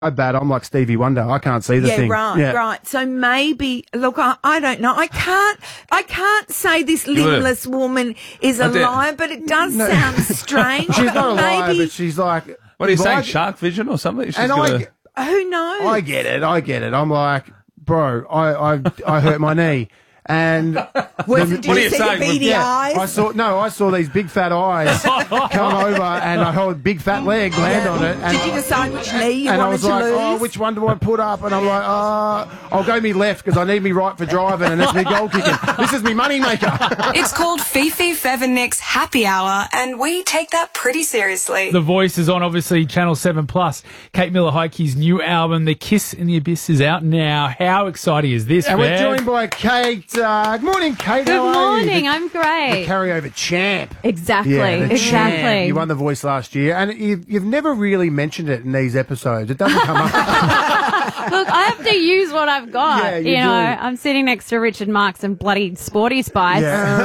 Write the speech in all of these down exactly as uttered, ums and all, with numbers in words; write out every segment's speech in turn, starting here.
bad. I'm like Stevie Wonder. I can't see the yeah, thing. Right, yeah, right. So maybe, look, I, I don't know. I can't, I can't say this limbless woman is a liar, but it does No. sound strange. She's but not a liar, maybe, but she's like... What are you if saying, I- shark vision or something? She's And gonna... I, who knows? I get it. I get it. I'm like, bro, I, I, I hurt my knee. And Was the- it, did what are you you see saying? the beady yeah, eyes? I saw no, I saw these big fat eyes come over, and I held a big fat leg land on it. And, Did you decide which knee you and I wanted was to like, lose? oh, which one do I put up? And I'm like, oh, I'll go me left because I need me right for driving, and it's me goal kicking. This is me money maker. It's called Fifi, Fev and Nick's Happy Hour, and we take that pretty seriously. The Voice is on, obviously, Channel seven Plus. Kate Miller-Heidke's new album, The Kiss in the Abyss, is out now. How exciting is this, And we're Bev? joined by Kate. Uh, good morning, Kate. Good How are you? morning, The- I'm great. the carryover champ. Exactly, Yeah, the exactly. champ. You won the Voice last year, and you've, you've never really mentioned it in these episodes. It doesn't come up. Look, I have to use what I've got. Yeah, you you know, do. I'm sitting next to Richard Marks and bloody Sporty Spice.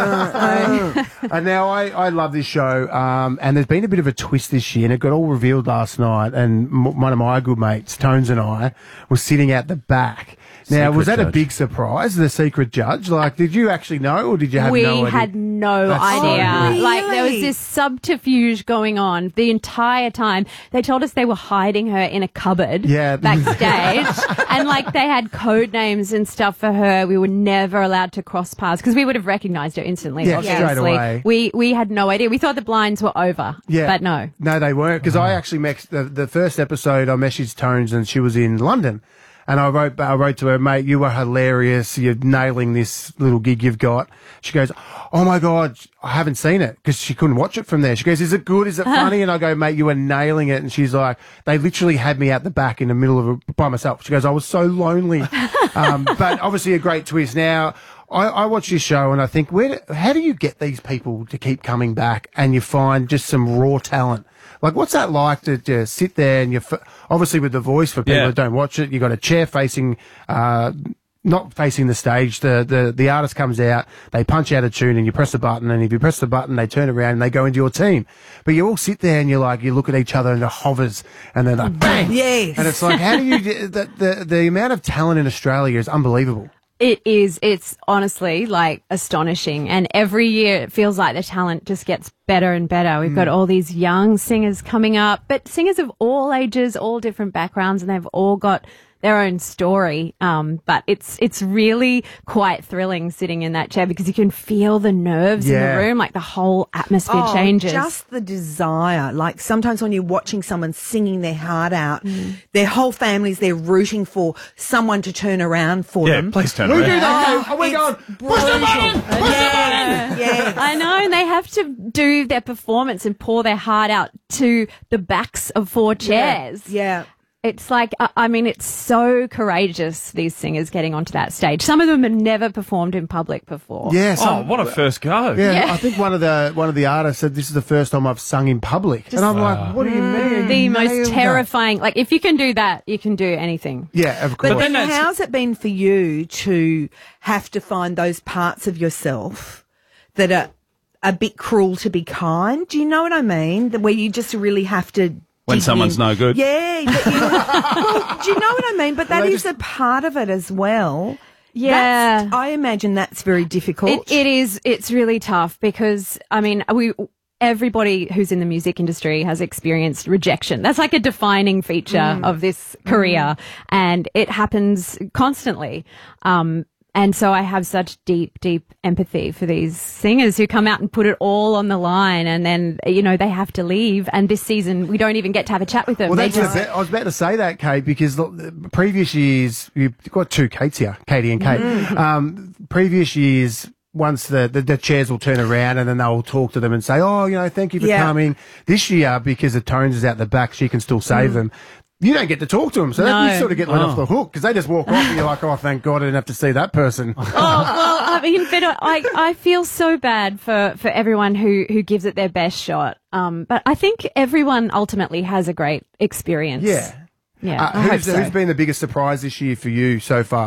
Yeah. And now I, I love this show, um, and there's been a bit of a twist this year, and it got all revealed last night, and m- one of my good mates, Tones and I, were sitting at the back. Now, Secret was that a judge. big surprise, the secret judge? Like, did you actually know, or did you have we no idea? had no That's so idea. good. Like there was Really? this subterfuge going on the entire time. They told us they were hiding her in a cupboard Yeah. backstage, and like they had code names and stuff for her. We were never allowed to cross paths because we would have recognised her instantly. Yeah, obviously. straight away. We we had no idea. We thought the blinds were over. Yeah. but no. No, they weren't, because I actually met the, the first episode. I messaged Tones, and she was in London. And I wrote, I wrote to her, mate, you were hilarious. You're nailing this little gig you've got. She goes, oh my God, I haven't seen it, because she couldn't watch it from there. She goes, is it good? Is it funny? And I go, mate, you were nailing it. And she's like, they literally had me at the back in the middle of it by myself. She goes, I was so lonely. um, but obviously a great twist. Now, I, I watch this show and I think, where, how do you get these people to keep coming back, and you find just some raw talent? Like, what's that like to, to sit there and you're f- obviously with The Voice, for people Yeah. that don't watch it, you got a chair facing, uh, not facing the stage. The, the, the artist comes out, they punch out a tune, and you press the button, and if you press the button, they turn around and they go into your team. But you all sit there and you're like, you look at each other and it hovers, and they're like, bang! Yes. And it's like, how do you, do- the, the, the amount of talent in Australia is unbelievable. It is. It's honestly like astonishing. And every year it feels like the talent just gets better and better. We've got all these young singers coming up, but singers of all ages, all different backgrounds, and they've all got their own story. Um, but it's, it's really quite thrilling sitting in that chair because you can feel the nerves Yeah. in the room, like the whole atmosphere Oh, changes. just the desire. Like sometimes when you're watching someone singing their heart out, their whole families, they're rooting for someone to turn around for Yeah, them. please turn We around. do that. Oh, We're it's going, push the brutal. button! Push the button! Yeah, yeah. I know, and they have to do their performance and pour their heart out to the backs of four chairs. Yeah. It's like, I I mean, it's so courageous, these singers getting onto that stage. Some of them have never performed in public before. Yeah, Oh, some- what a first go. Yeah, Yeah. I think one of the one of the artists said this is the first time I've sung in public, and I'm like, what do you mean? The You nailed most that. terrifying, like, if you can do that, you can do anything. Yeah, of course. But then that's- how's it been for you to have to find those parts of yourself that are a bit cruel to be kind? Do you know what I mean? The- Where you just really have to When dig someone's in. no good. Yeah. but you- well, do you know what I mean? But that Well, they is just- a part of it as well. Yeah. That's, I imagine that's very difficult. It, it is, it's really tough because, I mean, we, everybody who's in the music industry has experienced rejection. That's like a defining feature of this career, and it happens constantly. Um, And so I have such deep, deep empathy for these singers who come out and put it all on the line, and then, you know, they have to leave. And this season, we don't even get to have a chat with them. Well, They that's just, the bit- I was about to say that, Kate, because the, the previous years, you've got two Kates here, Katie and Kate. Um, previous years, once the, the, the chairs will turn around and then they'll talk to them and say, oh, you know, thank you for Yeah. coming. This year, because the Tones is out the back, she can still save them. You don't get to talk to them, so that, No. you sort of get let off the hook, because they just walk off and you're like, oh, thank God I didn't have to see that person. oh, well, I mean, but I, I feel so bad for, for everyone who, who gives it their best shot. Um, but I think everyone ultimately has a great experience. Yeah. Yeah. Uh, I hope who's, so. who's been the biggest surprise this year for you so far?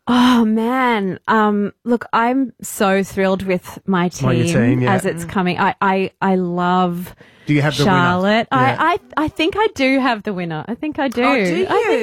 Oh man. Um, look, I'm so thrilled with my team, Well, your team, yeah. as it's coming. I, I, I love Do you have the Charlotte. winner? Yeah. I, I, I think I do have the winner. I think I do. Oh, do I think you?